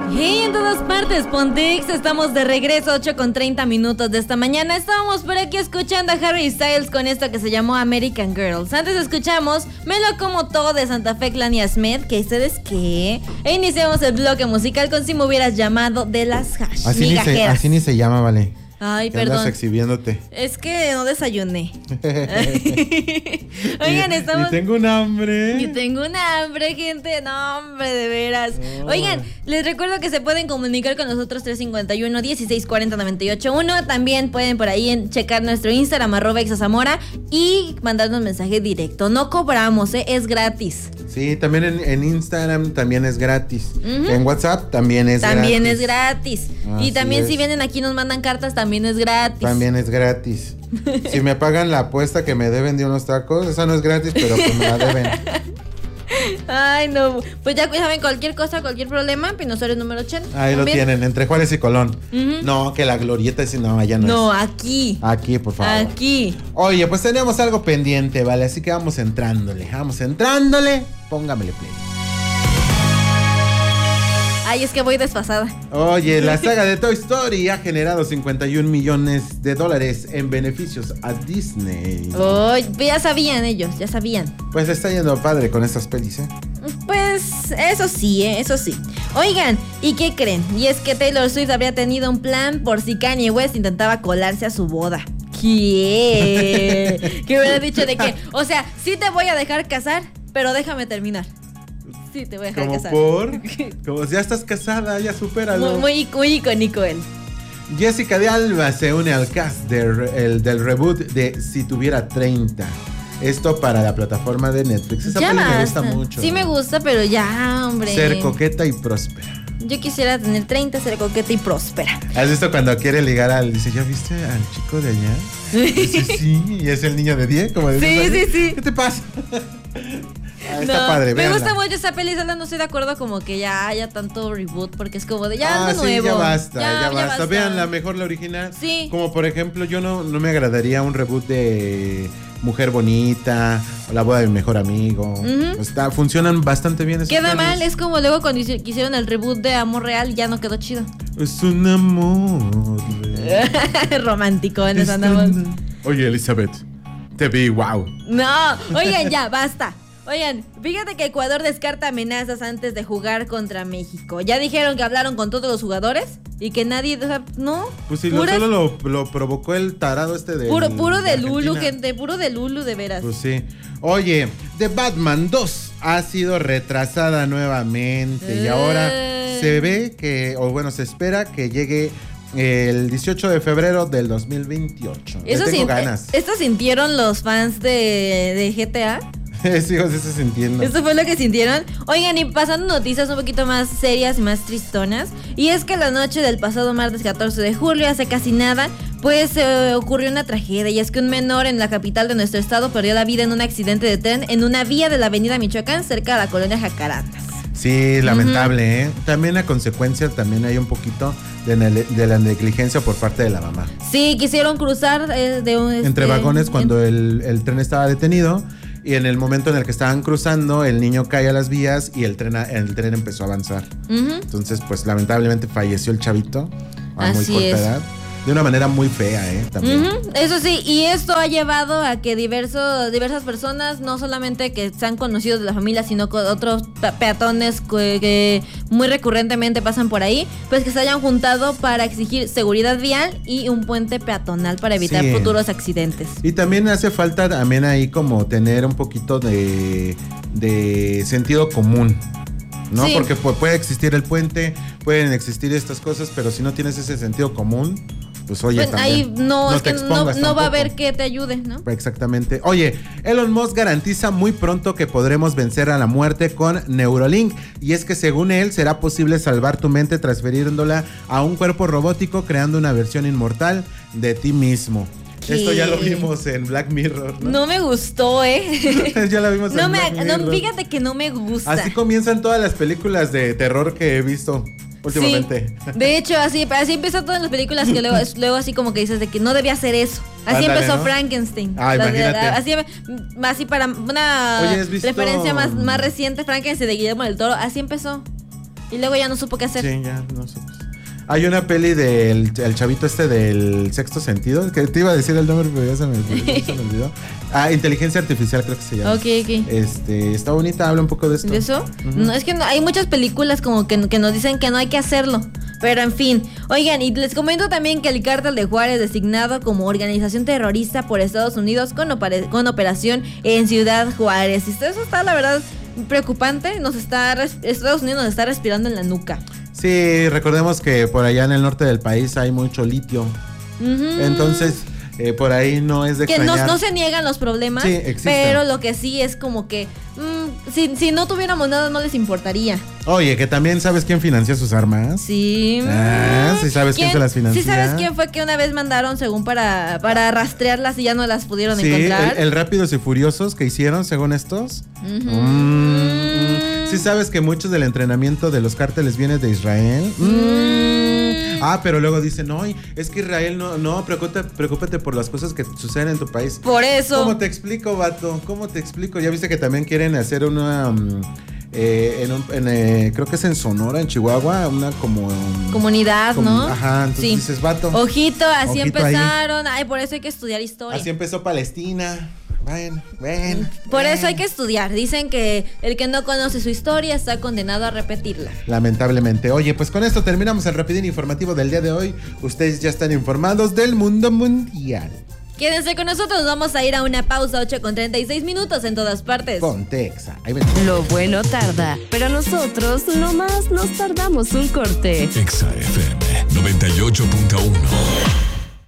Hey, en todas partes, Pontex, estamos de regreso, 8:30 de esta mañana. Estábamos por aquí escuchando a Harry Styles con esto que se llamó American Girls. Antes escuchamos Me lo como todo de Santa Fe Clan y Smith, que ustedes qué. E iniciamos el bloque musical con Si me hubieras llamado de las hash. Así ni se llama, vale. Ay, perdón. Andas exhibiéndote. Es que no desayuné. Oigan, estamos... Y tengo un hambre. Gente. No, hombre, de veras. Oh. Oigan, les recuerdo que se pueden comunicar con nosotros 351-1640-981. También pueden por ahí checar nuestro Instagram, @exazamora, y mandarnos mensaje directo. No cobramos, es gratis. Sí, también en Instagram también es gratis. En WhatsApp también es gratis. También es gratis. Y también si vienen aquí nos mandan cartas, también es gratis. También es gratis. Si me pagan la apuesta que me deben de unos tacos, esa no es gratis, pero pues me la deben. Ay, no. Pues ya saben, cualquier cosa, cualquier problema, Pino Suárez número 80. Ahí también lo tienen, entre Juárez y Colón. No, que la glorieta ese no, allá no es. No, aquí. Aquí, por favor. Aquí. Oye, pues tenemos algo pendiente, ¿vale? Así que vamos entrándole. Póngamele play. Ay, es que voy desfasada. Oye, la saga de Toy Story ha generado $51 millones en beneficios a Disney. Oh, ya sabían ellos, ya sabían. Pues está yendo padre con estas pelis, ¿eh? Pues eso sí, eso sí. Oigan, ¿y qué creen? Y es que Taylor Swift habría tenido un plan por si Kanye West intentaba colarse a su boda. ¿Qué? ¿Qué hubiera dicho de que? O sea, sí te voy a dejar casar, pero déjame terminar. Sí, te voy a dejar casar. Como si ya estás casada, ya supéralo. Muy icónico él. Jessica de Alba se une al cast del reboot de Si tuviera 30. Esto para la plataforma de Netflix. Esa peli me gusta mucho. Sí me gusta, pero ya, hombre. Ser coqueta y próspera. Yo quisiera tener 30, ser coqueta y próspera. ¿Has visto cuando quiere ligar dice, ¿ya viste al chico de allá? Dice, sí, y es el niño de 10, como dice. Sí. ¿Qué te pasa? Está padre, me gusta mucho esa peli, solo no estoy de acuerdo como que ya haya tanto reboot, porque es como de algo nuevo. Ya basta. Veanla, mejor la original. Sí. Como por ejemplo, yo no me agradaría un reboot de Mujer Bonita o La boda de mi mejor amigo. Funcionan bastante bien esos Queda mal, es como luego cuando hicieron el reboot de Amor Real, ya no quedó chido. Es un amor romántico en esa andamos. Oye, Elizabeth, te vi, wow. No, oigan, ya, basta. Oigan, fíjate que Ecuador descarta amenazas antes de jugar contra México. Ya dijeron que hablaron con todos los jugadores y que nadie, o sea, ¿no? Pues si solo lo provocó el tarado de puro de Lulu, gente, puro de Lulu, de veras. Pues sí. Oye, The Batman 2 ha sido retrasada nuevamente y ahora se ve que, se espera que llegue el 18 de febrero del 2028. Tengo ganas. ¿Esto sintieron los fans de GTA? Sí, eso se entiende. Eso fue lo que sintieron. Oigan, y pasando noticias un poquito más serias y más tristonas. Y es que la noche del pasado martes 14 de julio, hace casi nada, pues ocurrió una tragedia. Y es que un menor en la capital de nuestro estado perdió la vida en un accidente de tren en una vía de la avenida Michoacán, cerca de la colonia Jacarandas. Sí, lamentable, ¿eh? También a consecuencia también hay un poquito de la negligencia por parte de la mamá. Sí, quisieron cruzar entre vagones cuando el tren estaba detenido. Y en el momento en el que estaban cruzando, el niño cae a las vías y el tren empezó a avanzar. Entonces, pues lamentablemente falleció el chavito a muy corta edad. De una manera muy fea, también. Eso sí, y esto ha llevado a que diversas personas, no solamente que sean conocidos de la familia, sino con otros peatones que muy recurrentemente pasan por ahí, pues que se hayan juntado para exigir seguridad vial y un puente peatonal para evitar futuros accidentes. Y también hace falta también ahí como tener un poquito de sentido común, ¿no? Sí. Porque puede existir el puente, pueden existir estas cosas, pero si no tienes ese sentido común, pues oye, pues ahí no va a haber que te ayude, ¿no? Exactamente. Oye, Elon Musk garantiza muy pronto que podremos vencer a la muerte con Neuralink. Y es que según él, será posible salvar tu mente transfiriéndola a un cuerpo robótico, creando una versión inmortal de ti mismo. ¿Qué? Esto ya lo vimos en Black Mirror, ¿no? No me gustó, Ya lo vimos en Black Mirror. No, fíjate que no me gusta. Así comienzan todas las películas de terror que he visto últimamente. Sí, de hecho, así empezó todas las películas que luego así como que dices de que no debía hacer eso. Así empezó, ¿no? Frankenstein. Imagínate. Así para una referencia más reciente, Frankenstein de Guillermo del Toro. Así empezó. Y luego ya no supo qué hacer. Sí, ya no supo. Hay una peli del el chavito del Sexto Sentido, que te iba a decir el nombre, pero ya se me olvidó. Inteligencia Artificial creo que se llama. Ok. Está bonita, habla un poco de esto. ¿De eso? No, es que hay muchas películas como que nos dicen que no hay que hacerlo. Pero en fin, oigan, y les comento también que el Cártel de Juárez, designado como organización terrorista por Estados Unidos con operación en Ciudad Juárez. Y eso está, la verdad, preocupante. Estados Unidos nos está respirando en la nuca. Sí, recordemos que por allá en el norte del país hay mucho litio. Entonces, por ahí no es de extrañar. Que no se niegan los problemas, sí, existen. Pero lo que sí es como que si no tuviéramos nada no les importaría. Oye, que también sabes quién financia sus armas. Sí. ¿Sí sabes quién se las financia? Sí sabes quién fue que una vez mandaron según para rastrearlas y ya no las pudieron encontrar. El Rápidos y Furiosos que hicieron según estos. Sí sabes que mucho del entrenamiento de los cárteles viene de Israel. Pero luego dicen, no, es que Israel no, preocúpate por las cosas que suceden en tu país. Por eso. ¿Cómo te explico, vato? ¿Cómo te explico? Ya viste que también quieren hacer una creo que es en Sonora, en Chihuahua, una comunidad, ¿no? Ajá, entonces sí. Dices, vato. Ojito, así empezaron. Ahí. Ay, por eso hay que estudiar historia. Así empezó Palestina. Por eso hay que estudiar. Dicen que el que no conoce su historia está condenado a repetirla. Lamentablemente. Oye, pues con esto terminamos el rapidín informativo del día de hoy. Ustedes ya están informados del mundo mundial. Quédense con nosotros, vamos a ir a una pausa 8:36 en todas partes. Ponte Exa. Lo bueno tarda, pero nosotros nomás nos tardamos un corte. Exa FM 98.1.